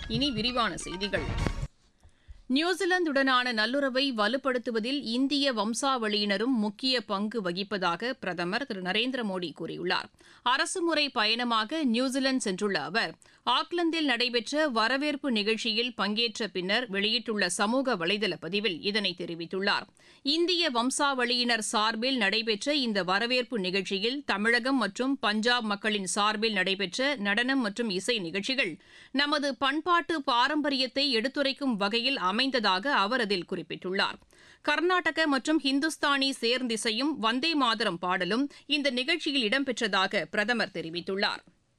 இனி விரிவான செய்திகள். நியூசிலாந்துடனான நல்லுறவை வலுப்படுத்துவதில் இந்திய வம்சாவளியினரும் முக்கிய பங்கு வகிப்பதாக பிரதமர் திரு நரேந்திர மோடி கூறியுள்ளார். அரசுமுறை பயணமாக நியூசிலாந்து சென்றுள்ள அவர் ஆக்லாந்தில் நடைபெற்ற வரவேற்பு நிகழ்ச்சியில் பங்கேற்ற பின்னர் வெளியிட்டுள்ள சமூக வலைதள பதிவில் இதனை தெரிவித்துள்ளார். இந்திய வம்சாவளியினர் சார்பில் நடைபெற்ற இந்த வரவேற்பு நிகழ்ச்சியில் தமிழகம் மற்றும் பஞ்சாப் மக்களின் சார்பில் நடைபெற்ற நடனம் மற்றும் இசை நிகழ்ச்சிகள் நமது பண்பாட்டு பாரம்பரியத்தை எடுத்துரைக்கும் வகையில் அமைந்ததாக அவர் அதில் குறிப்பிட்டுள்ளார். கர்நாடக மற்றும் ஹிந்துஸ்தானி சேர்ந்திசையும் வந்தே மாதரம் பாடலும் இந்த நிகழ்ச்சியில் இடம்பெற்றதாக பிரதமர் தெரிவித்துள்ளார்.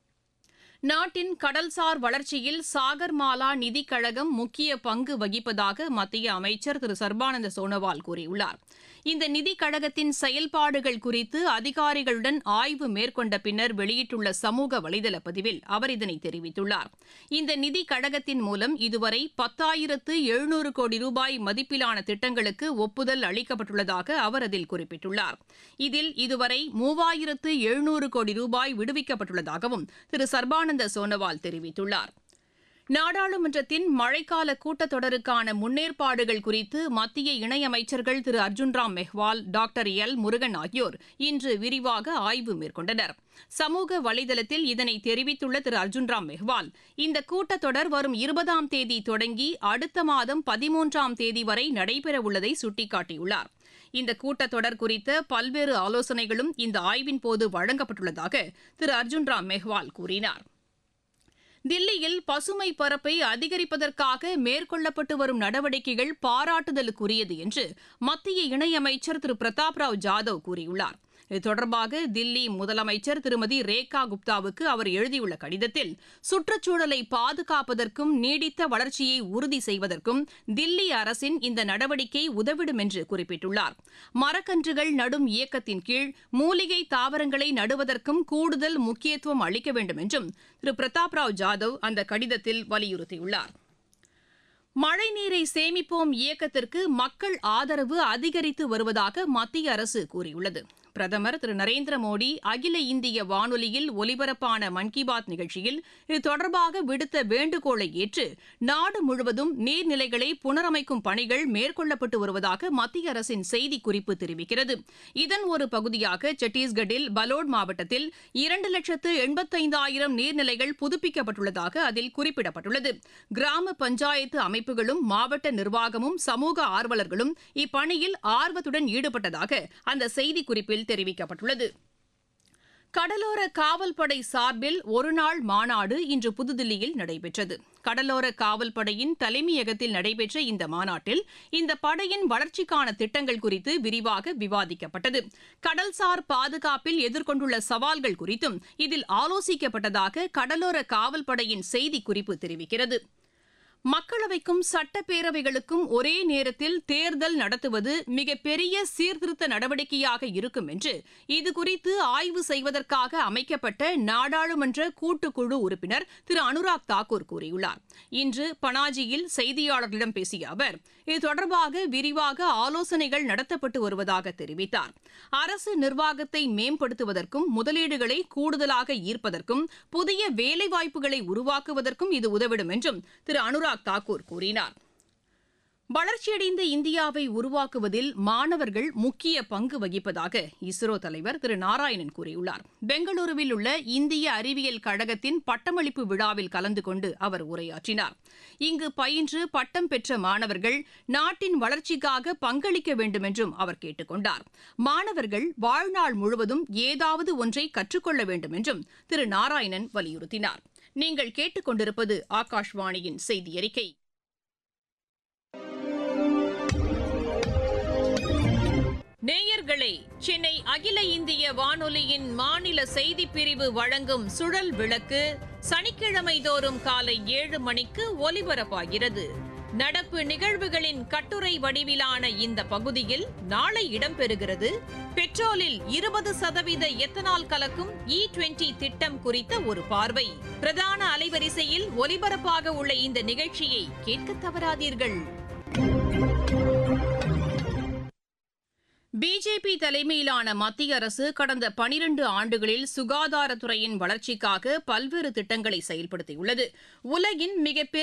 நாட்டின் கடல்சார் வளர்ச்சியில் சாகர்மாலா நிதிக் கழகம் முக்கிய பங்கு வகிப்பதாக மத்திய அமைச்சர் திரு சர்பானந்த சோனோவால் கூறியுள்ளார். இந்த நிதிக் கழகத்தின் செயல்பாடுகள் குறித்து அதிகாரிகளுடன் ஆய்வு மேற்கொண்ட பின்னர் வெளியிட்டுள்ள சமூக வலைதள பதிவில் அவர் இதனை தெரிவித்துள்ளார். இந்த நிதிக் கழகத்தின் மூலம் இதுவரை 10,700 கோடி ரூபாய் மதிப்பிலான திட்டங்களுக்கு ஒப்புதல் அளிக்கப்பட்டுள்ளதாக அவர் அதில் குறிப்பிட்டுள்ளார். இதில் இதுவரை 3,700 கோடி ரூபாய் விடுவிக்கப்பட்டுள்ளதாகவும் திரு சர்பானந்த சோனோவால் தெரிவித்துள்ளார். நாடாளுமன்றத்தின் மழைக்கால கூட்டத்தொடருக்கான முன்னேற்பாடுகள் குறித்து மத்திய இணையமைச்சர்கள் திரு அர்ஜுன் ராம் மெஹ்வால், டாக்டர் எல் முருகன் ஆகியோர் இன்று விரிவாக ஆய்வு மேற்கொண்டனர். சமூக வலைதளத்தில் இதனை தெரிவித்துள்ள திரு அர்ஜுன் ராம் மெஹ்வால், இந்த கூட்டத்தொடர் வரும் 20ஆம் தேதி தொடங்கி அடுத்த மாதம் 13ஆம் தேதி வரை நடைபெறவுள்ளதை சுட்டிக்காட்டியுள்ளார். இந்த கூட்டத்தொடர் குறித்த பல்வேறு ஆலோசனைகளும் இந்த ஆய்வின் போது வழங்கப்பட்டுள்ளதாக திரு அர்ஜுன் ராம் மெஹ்வால் கூறினார். தில்லியில் பசுமை பரப்பை அதிகரிப்பதற்காக மேற்கொள்ளப்பட்டு வரும் நடவடிக்கைகள் பாராட்டுதலுக்குரியது என்று மத்திய இணையமைச்சர் திரு பிரதாப் ராவ் ஜாதவ் கூறியுள்ளார். இது தொடர்பாக தில்லி முதலமைச்சர் திருமதி ரேகா குப்தாவுக்கு அவர் எழுதியுள்ள கடிதத்தில் சுற்றுச்சூழலை பாதுகாப்பதற்கும் நீடித்த வளர்ச்சியை உறுதி செய்வதற்கும் தில்லி அரசின் இந்த நடவடிக்கை உதவிடும் என்று குறிப்பிட்டுள்ளார். மரக்கன்றுகள் நடும் இயக்கத்தின் கீழ் மூலிகை தாவரங்களை நடுவதற்கும் கூடுதல் முக்கியத்துவம் அளிக்க வேண்டும் என்றும் திரு பிரதாப் ராவ் ஜாதவ் அந்த கடிதத்தில் வலியுறுத்தியுள்ளார். மழைநீரை சேமிப்போம் இயக்கத்திற்கு மக்கள் ஆதரவு அதிகரித்து வருவதாக மத்திய அரசு கூறியுள்ளது. பிரதமர் திரு நரேந்திர மோடி அகில இந்திய வானொலியில் ஒலிபரப்பான மன் கி பாத் நிகழ்ச்சியில் இது தொடர்பாக விடுத்த வேண்டுகோளை ஏற்று நாடு முழுவதும் நீர்நிலைகளை புனரமைக்கும் பணிகள் மேற்கொள்ளப்பட்டு வருவதாக மத்திய அரசின் செய்திக்குறிப்பு தெரிவிக்கிறது. இதன் ஒரு பகுதியாக சத்தீஸ்கட்டில் பலோட் மாவட்டத்தில் 2,85,000 நீர்நிலைகள் புதுப்பிக்கப்பட்டுள்ளதாக அதில் குறிப்பிடப்பட்டுள்ளது. கிராம பஞ்சாயத்து அமைப்புகளும் மாவட்ட நிர்வாகமும் சமூக ஆர்வலர்களும் இப்பணியில் ஆர்வத்துடன் ஈடுபட்டதாக அந்த செய்திக்குறிப்பில் தெரிவிக்கப்பட்டுள்ளது. கடலோர காவல்படை சார்பில் ஒருநாள் மாநாடு இன்று புதுதில்லியில் நடைபெற்றது. கடலோர காவல்படையின் தலைமையகத்தில் நடைபெற்ற இந்த மாநாட்டில் இந்த படையின் வளர்ச்சிக்கான திட்டங்கள் குறித்து விரிவாக விவாதிக்கப்பட்டது. கடல்சார் பாதுகாப்பில் எதிர்கொண்டுள்ள சவால்கள் குறித்தும் இதில் ஆலோசிக்கப்பட்டதாக கடலோர காவல்படையின் செய்திக்குறிப்பு தெரிவிக்கிறது. மக்களவைக்கும் சட்டப்பேரவைகளுக்கும் ஒரே நேரத்தில் தேர்தல் நடத்துவது மிகப்பெரிய சீர்திருத்த நடவடிக்கையாக இருக்கும் என்று இதுகுறித்து ஆய்வு செய்வதற்காக அமைக்கப்பட்ட நாடாளுமன்ற கூட்டுக்குழு உறுப்பினர் திரு அனுராக் தாக்கூர் கூறியுள்ளார். இன்று பனாஜியில் செய்தியாளர்களிடம் பேசிய அவர் இது தொடர்பாக விரிவாக ஆலோசனைகள் நடத்தப்பட்டு வருவதாக தெரிவித்தார். அரசு நிர்வாகத்தை மேம்படுத்துவதற்கும் முதலீடுகளை கூடுதலாக ஈர்ப்பதற்கும் புதிய வேலைவாய்ப்புகளை உருவாக்குவதற்கும் இது உதவிடும் என்றும் திரு அனுராக் தாக்கூர் கூறினார். வளர்ச்சியடைந்த இந்தியாவை உருவாக்குவதில் மாணவர்கள் முக்கிய பங்கு வகிப்பதாக இஸ்ரோ தலைவர் திரு நாராயணன் கூறியுள்ளார். பெங்களூருவில் உள்ள இந்திய அறிவியல் கழகத்தின் பட்டமளிப்பு விழாவில் கலந்து கொண்டு அவர் உரையாற்றினார். இங்கு பயின்று பட்டம் பெற்ற மாணவர்கள் நாட்டின் வளர்ச்சிக்காக பங்களிக்க வேண்டும் என்றும் அவர் கேட்டுக் கொண்டார். மாணவர்கள் வாழ்நாள் முழுவதும் ஏதாவது ஒன்றை கற்றுக்கொள்ள வேண்டும் என்றும் திரு நாராயணன் வலியுறுத்தினார். நீங்கள் கேட்டுக் கொண்டிருப்பது ஆகாஷ்வாணியின் செய்தி அறிக்கை. நேயர்களே, சென்னை அகில இந்திய வானொலியின் மாநில செய்திப் பிரிவு வழங்கும் சுழல் விளக்கு சனிக்கிழமை தோறும் காலை 7 மணிக்கு ஒலிபரப்பாகிறது. நடப்பு நிகழ்வுகளின் கட்டுரை வடிவிலான இந்த பகுதியில் நாளை இடம்பெறுகிறது. பெட்ரோலில் 20% எத்தனால் கலக்கும் E20 திட்டம் குறித்த ஒரு பார்வை. பிரதான அலைவரிசையில் ஒலிபரப்பாக உள்ள இந்த நிகழ்ச்சியை கேட்க தவறாதீர்கள். பிஜேபி தலைமையிலான மத்திய அரசு கடந்த 12 ஆண்டுகளில் சுகாதாரத்துறையின் வளர்ச்சிக்காக பல்வேறு திட்டங்களை செயல்படுத்தியுள்ளது. உலகின் மிகப்பெரிய